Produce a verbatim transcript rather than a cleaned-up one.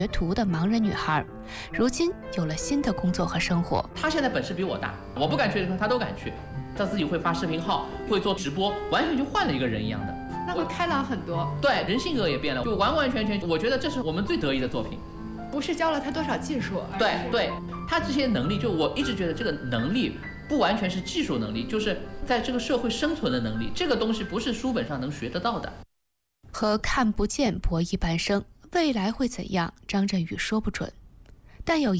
学徒的盲人女孩，如今有了新的工作和生活。 她现在本事比我大，我不敢去的地方她都敢去。她自己会发视频号，会做直播，完全就换了一个人一样的。 那会开朗很多。 对，人性格也变了，就完完全全，我觉得这是我们最得意的作品。 不是教了她多少技术， 对对，她这些能力，就我一直觉得这个能力不完全是技术能力，就是在这个社会生存的能力，这个东西不是书本上能学得到的。 和看不见博弈半生，未来会怎样？张振宇说不准，但有